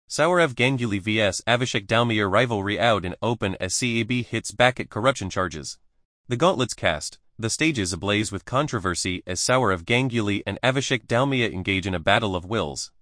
Saurev Ganguly vs Avishek Dalmia rivalry out in open as CAB hits back at corruption charges. The Gauntlet's cast, the stage is ablaze with controversy as Saurev Ganguly and Avishek Dalmia engage in a battle of wills.